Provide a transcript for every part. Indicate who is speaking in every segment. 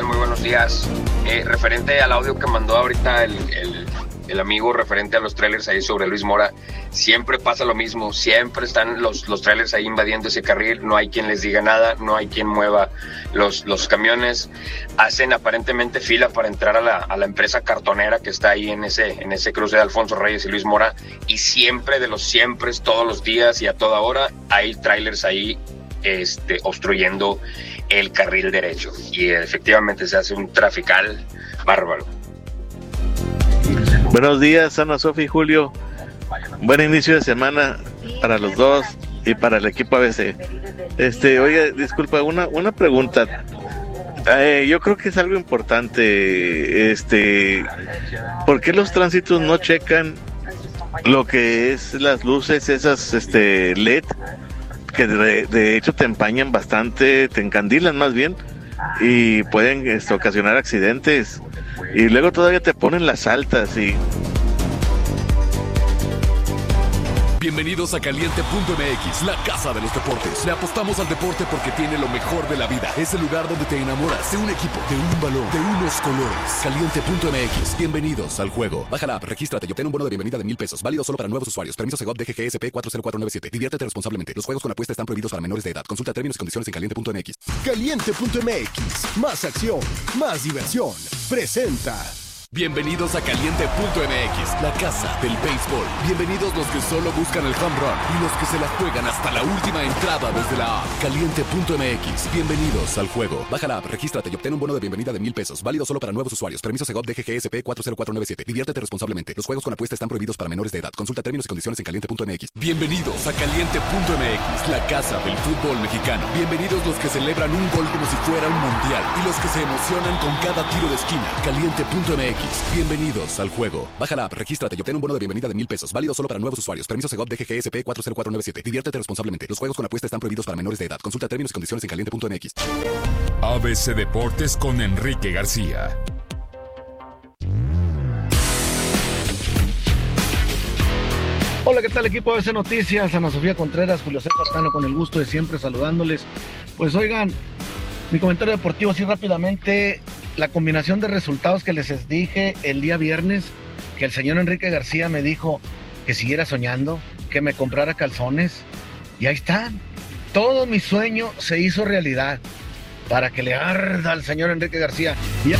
Speaker 1: tal? Muy buenos días. Referente al audio que mandó ahorita el amigo referente a los trailers ahí sobre Luis Mora, siempre pasa lo mismo, siempre están los trailers ahí invadiendo ese carril, no hay quien les diga nada, no hay quien mueva los camiones, hacen aparentemente fila para entrar a la empresa cartonera que está ahí en ese cruce de Alfonso Reyes y Luis Mora, y siempre de los siempre, todos los días y a toda hora, hay trailers ahí obstruyendo el carril derecho, y efectivamente se hace un trafical bárbaro.
Speaker 2: Buenos días, Ana, Sofía y Julio. Buen inicio de semana para los dos y para el equipo ABC. Oiga, disculpa, una pregunta. Yo creo que es algo importante. ¿Por qué los tránsitos no checan lo que es las luces, esas LED, que de hecho te empañan bastante, te encandilan más bien, y pueden ocasionar accidentes? Y luego todavía te ponen las altas y...
Speaker 3: Bienvenidos a Caliente.mx, la casa de los deportes. Le apostamos al deporte porque tiene lo mejor de la vida. Es el lugar donde te enamoras de un equipo, de un balón, de unos colores. Caliente.mx, bienvenidos al juego. Baja la app, regístrate y obtén un bono de bienvenida de $1,000. Válido solo para nuevos usuarios. Permiso Segov DGGSP 40497. Diviértete responsablemente. Los juegos con apuesta están prohibidos para menores de edad. Consulta términos y condiciones en Caliente.mx.
Speaker 4: Caliente.mx, más acción, más diversión. Presenta.
Speaker 3: Bienvenidos a Caliente.mx, la casa del béisbol. Bienvenidos los que solo buscan el home run y los que se la juegan hasta la última entrada desde la app. Caliente.mx, bienvenidos al juego. Baja la app, regístrate y obtén un bono de bienvenida de $1,000. Válido solo para nuevos usuarios. Permiso Segov DGGSP 40497. Diviértete responsablemente. Los juegos con apuesta están prohibidos para menores de edad. Consulta términos y condiciones en Caliente.mx. Bienvenidos a Caliente.mx, la casa del fútbol mexicano. Bienvenidos los que celebran un gol como si fuera un mundial y los que se emocionan con cada tiro de esquina. Caliente.mx. Bienvenidos al juego. Baja la app, regístrate y obtén un bono de bienvenida de $1,000. Válido solo para nuevos usuarios. Permiso Segov DGGSP 40497. Diviértete responsablemente. Los juegos con apuesta están prohibidos para menores de edad. Consulta términos y condiciones en Caliente.mx.
Speaker 5: ABC Deportes con Enrique García.
Speaker 6: Hola, ¿qué tal, equipo ABC Noticias? Ana Sofía Contreras, Julio César Cano, con el gusto de siempre saludándoles. Pues oigan, mi comentario deportivo así rápidamente. La combinación de resultados que les dije el día viernes, que el señor Enrique García me dijo que siguiera soñando, que me comprara calzones, y ahí están. Todo mi sueño se hizo realidad, para que le arda al señor Enrique García.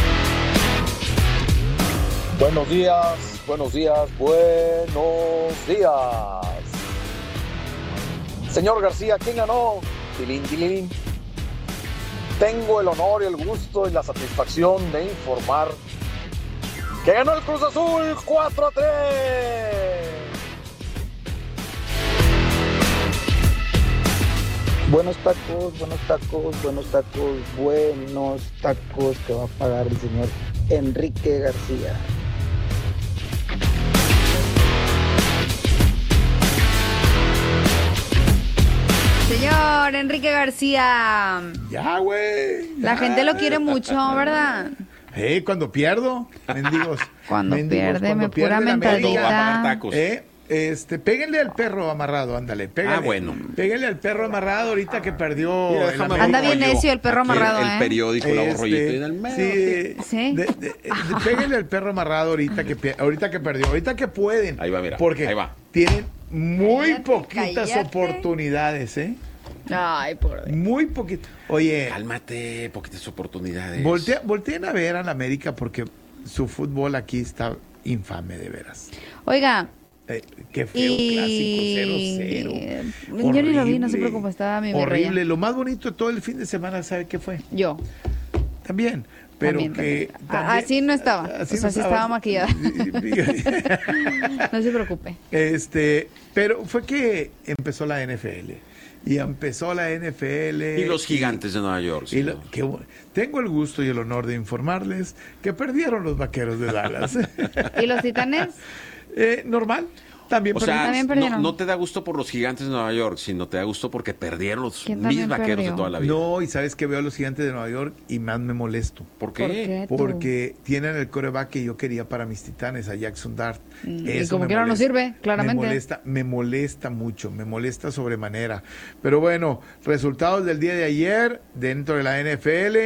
Speaker 7: Buenos días, buenos días, buenos días. Señor García, ¿quién ganó? Tilín, tilín. Tengo el honor y el gusto y la satisfacción de informar que ganó el Cruz Azul 4-3.
Speaker 8: Buenos tacos, buenos tacos, buenos tacos, buenos tacos que va a pagar el señor Enrique García.
Speaker 9: Señor Enrique García.
Speaker 10: Ya, güey.
Speaker 9: La gente lo quiere mucho, ¿verdad?
Speaker 10: Cuando pierdo, mendigos.
Speaker 9: Cuando pierde, me pura
Speaker 10: mentadita. Péguenle al perro amarrado, ándale. Péguenle.
Speaker 11: Bueno.
Speaker 10: Péguenle al perro amarrado ahorita que perdió.
Speaker 9: Anda bien necio el perro amarrado,
Speaker 11: el periódico, el rollito y del medio.
Speaker 9: Sí.
Speaker 10: Péguenle al perro amarrado ahorita que perdió. Ahorita que pueden.
Speaker 11: Ahí va, mira.
Speaker 10: Porque
Speaker 11: ahí va.
Speaker 10: Tienen muy poquitas oportunidades,
Speaker 9: Ay, por Dios.
Speaker 10: Muy poquito. Oye,
Speaker 11: cálmate, poquitas oportunidades.
Speaker 10: Volteen a ver a la América porque su fútbol aquí está infame, de veras.
Speaker 9: Oiga.
Speaker 10: Qué feo clásico, 0-0.
Speaker 9: Yo ni lo vi, no se preocupe, estaba mi
Speaker 10: horrible.
Speaker 9: raya.
Speaker 10: Lo más bonito de todo el fin de semana, ¿sabe qué fue?
Speaker 9: Yo.
Speaker 10: También. Pero
Speaker 9: también. Así no estaba. Sí estaba maquillada. No se preocupe.
Speaker 10: Pero fue que empezó la NFL. Y empezó la NFL.
Speaker 11: Y los Gigantes de Nueva York.
Speaker 10: Tengo el gusto y el honor de informarles que perdieron los Vaqueros de Dallas.
Speaker 9: ¿Y los Titanes?
Speaker 10: Normal. También
Speaker 11: perdieron. No te da gusto por los Gigantes de Nueva York, sino te da gusto porque perdieron los mis Vaqueros de toda la vida.
Speaker 10: No, y sabes que veo a los Gigantes de Nueva York y más me molesto.
Speaker 11: ¿Por qué?
Speaker 10: Porque tienen el quarterback que yo quería para mis Titanes, a Jackson Dart.
Speaker 9: Y como quiera no sirve, claramente.
Speaker 10: Me molesta mucho, me molesta sobremanera. Pero bueno, resultados del día de ayer dentro de la NFL.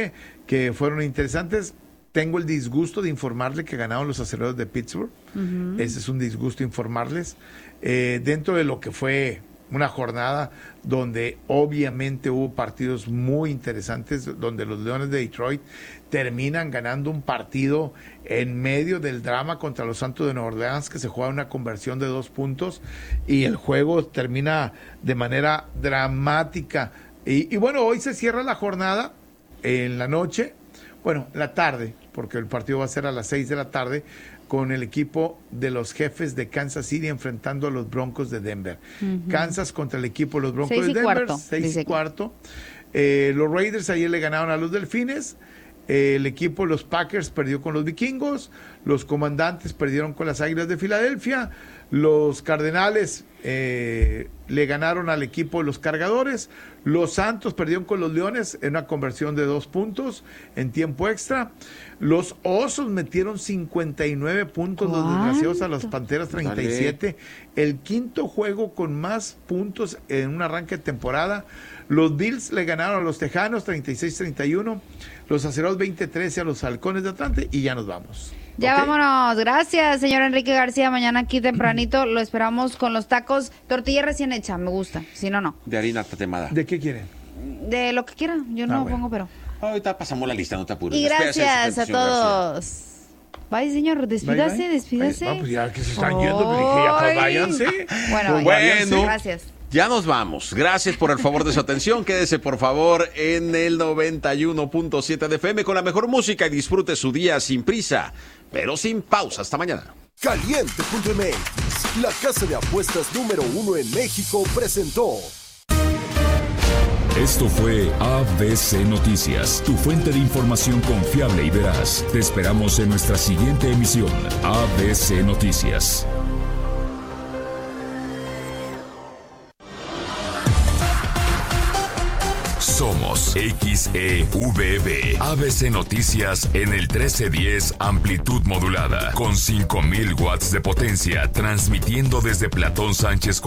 Speaker 10: que fueron interesantes. Tengo el disgusto de informarle que ganaron los Acereros de Pittsburgh. Ese es un disgusto informarles. Dentro de lo que fue una jornada donde obviamente hubo partidos muy interesantes, donde los Leones de Detroit terminan ganando un partido en medio del drama contra los Santos de Nueva Orleans, que se juega una conversión de 2 puntos y el juego termina de manera dramática. Y bueno, hoy se cierra la jornada en la noche, bueno, en la tarde, porque el partido va a ser a las 6 de la tarde, con el equipo de los Jefes de Kansas City enfrentando a los Broncos de Denver. Kansas contra el equipo de los Broncos de Denver, 6:15. Los Raiders ayer le ganaron a los Delfines. El equipo de los Packers perdió con los Vikingos. Los Comandantes perdieron con las Águilas de Filadelfia. Los Cardenales le ganaron al equipo de los Cargadores. Los Santos perdieron con los Leones en una conversión de 2 puntos en tiempo extra. Los Osos metieron 59 puntos, los desgraciados, a las Panteras 37. El quinto juego con más puntos en un arranque de temporada. Los Bills le ganaron a los Tejanos 36-31. Los Acereros 20-13 a los Halcones de Atlante. Y ya nos vamos.
Speaker 9: Ya vámonos. Gracias, señor Enrique García. Mañana aquí tempranito lo esperamos con los tacos. Tortilla recién hecha, me gusta. Si no, no.
Speaker 11: De harina tatemada.
Speaker 10: ¿De qué quieren?
Speaker 9: De lo que quieran. Yo no pongo, pero...
Speaker 11: Ahorita pasamos la lista, no te apures.
Speaker 9: Y gracias a todos. Bye, señor. Despídase,
Speaker 10: Bye.
Speaker 9: despídase.
Speaker 10: Pues ya que se están yendo, pues dije, ya pues váyanse.
Speaker 9: Bueno, gracias.
Speaker 11: Ya nos vamos. Gracias por el favor de su atención. Quédese, por favor, en el 91.7 de FM con la mejor música y disfrute su día sin prisa, pero sin pausa. Hasta mañana.
Speaker 4: Caliente.mx, la casa de apuestas número 1 en México, presentó.
Speaker 5: Esto fue ABC Noticias, tu fuente de información confiable y veraz. Te esperamos en nuestra siguiente emisión, ABC Noticias. Somos XEVB, ABC Noticias en el 1310 amplitud modulada, con 5000 watts de potencia, transmitiendo desde Platón Sánchez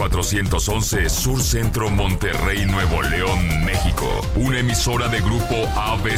Speaker 5: 411, Sur Centro, Monterrey, Nuevo León, México. Una emisora de grupo ABC.